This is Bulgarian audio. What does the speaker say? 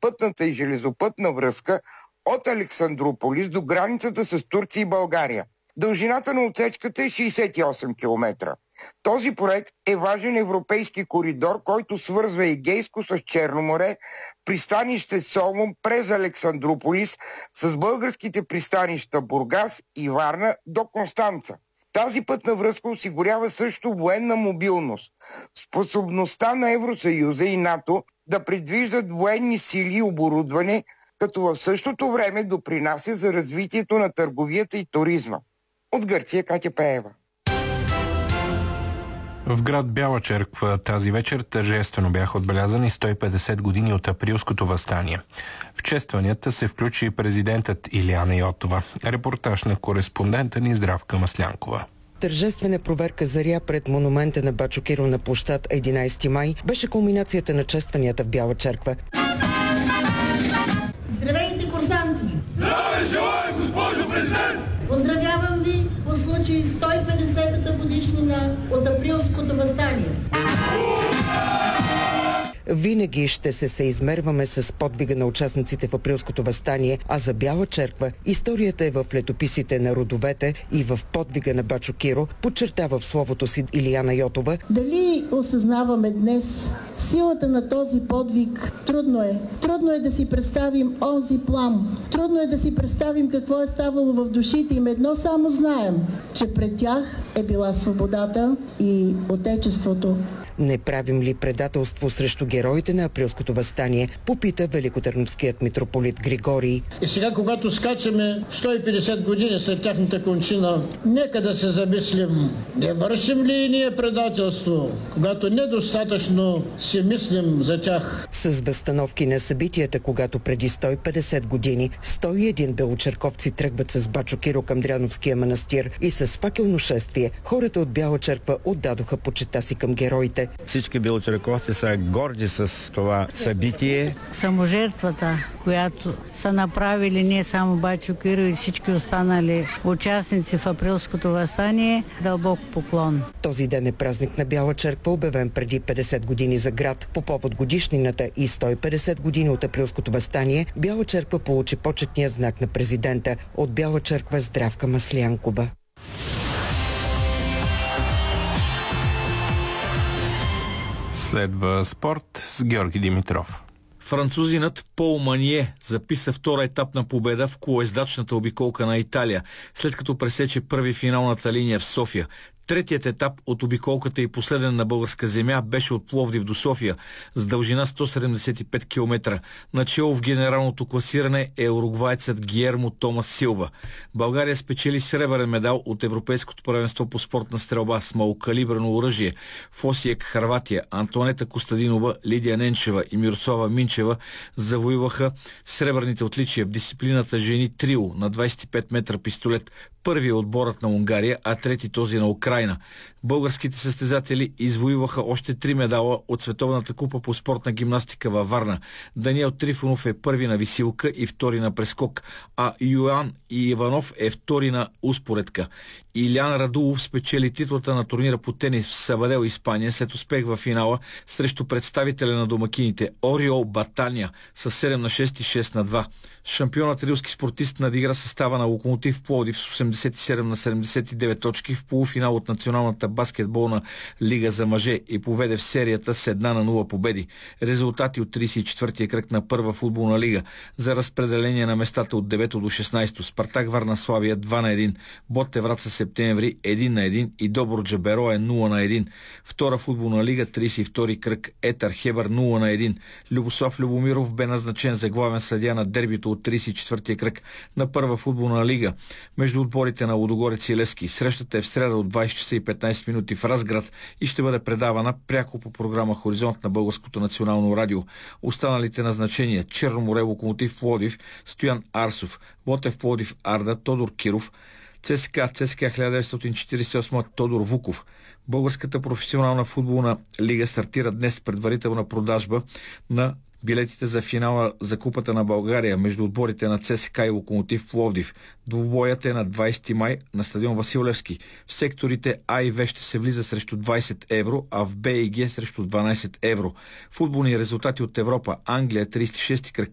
пътната и железопътна връзка от Александруполис до границата с Турция и България. Дължината на отсечката е 68 км. Този проект е важен европейски коридор, който свързва Егейско с Черно море, пристанище Солун през Александруполис с българските пристанища Бургас и Варна до Констанца. Тази пътна връзка осигурява също военна мобилност. Способността на Евросъюза и НАТО да предвиждат военни сили и оборудване, като в същото време допринася за развитието на търговията и туризма. От Гърция, Катя Пеева. В град Бяла Черква тази вечер тържествено бяха отбелязани 150 години от Априлското въстание. В честванията се включи и президентът Илияна Йотова. Репортаж на кореспондента ни Здравка Маслянкова. Тържествена проверка заря пред монумента на Бачо Киро на площад 11 май беше кулминацията на честванията в Бяла Черква. Здравейте, курсанти! Здраве желая, госпожо президент! Поздравявам ви по случай 150-та годишнина от Априлското въстание. Винаги ще се съизмерваме с подвига на участниците в Априлското въстание, а за Бяла Черква историята е в летописите на родовете и в подвига на Бачо Киро, подчертава в словото си Илияна Йотова. Дали осъзнаваме днес силата на този подвиг? Трудно е. Трудно е да си представим онзи плам. Трудно е да си представим какво е ставало в душите им. Едно само знаем, че пред тях е била свободата и отечеството. Не правим ли предателство срещу героите на Априлското въстание, попита великотърновският митрополит Григорий. И сега, когато скачаме 150 години след тяхната кончина, нека да се замислим, не вършим ли и ние предателство, когато недостатъчно си мислим за тях. С възстановки на събитията, когато преди 150 години 101 белочерковци тръгват с Бачо Киро към Дряновския манастир и с факелно шествие, хората от Бяла Черква отдадоха почета си към героите. Всички белочерковци са горди с това събитие. Саможертвата, която са направили не само Бачо Киро и всички останали участници в Априлското въстание, дълбок поклон. Този ден е празник на Бяла Черква, обявен преди 50 години за град. По повод годишнината и 150 години от Априлското въстание, Бяла Черква получи почетния знак на президента. От Бяла Черква Здравка Маслянкова. Следва спорт с Георги Димитров. Французинът Пол Мание записа втора етапна победа в колоездачната обиколка на Италия, след като пресече първи финалната линия в София. Третият етап от обиколката и последен на българска земя беше от Пловдив до София с дължина 175 км. Начало в генералното класиране е уругвайцът Гиермо Томас Силва. България спечели сребърен медал от Европейското първенство по спортна стрелба с малокалибрено оръжие. в Осиек, Хърватия, Антонета Костадинова, Лидия Ненчева и Мирослава Минчева завоюваха сребърните отличия в дисциплината жени трио на 25 метра пистолет. Първи е отборът на Унгария, а трети този на Украйна. Българските състезатели извоюваха още 3 медала от Световната купа по спортна гимнастика във Варна. Даниел Трифонов е първи на висилка и втори на прескок, а Йоан Иванов е втори на успоредка. Илян Радулов спечели титлата на турнира по тенис в Сабадел, Испания, след успех във финала срещу представителя на домакините Ориол Батания с 7 на 6 и 6 на 2. Шампионът рилски спортист надигра състава на Локомотив Пловдив с 87 на 79 точки в полуфинал от Националната баскетболна лига за мъже и поведе в серията с 1 на 0 победи. Резултати от 34-я кръг на първа футболна лига за разпределение на местата от 9 до 16. Спартак Варна Славия 2 на 1, Ботев Враца Септември 1 на 1 и Добруджа Берое 0 на 1. Втора футболна лига 32 кръг Етър Хебър 0 на 1. Любослав Любомиров бе назначен за главен съдия на дербито от 34-я кръг на първа футболна лига между отборите на Лудогорец и Левски. Срещата е в среда от 20 часа и 15 минути в Разград и ще бъде предавана пряко по програма Хоризонт на Българското национално радио. Останалите назначения: Черно море, Локомотив Пловдив, Стоян Арсов, Ботев Пловдив Арда, Тодор Киров, ЦСКА 1948 Тодор Вуков. Българската професионална футболна лига стартира днес предварителна продажба на билетите за финала за Купата на България между отборите на ЦСКА и Локомотив Пловдив. Двубоят е на 20 май на стадион Васил Левски. В секторите А и В ще се влиза срещу 20 евро, а в Б и Г срещу 12 евро. Футболни резултати от Европа: Англия 36 кръг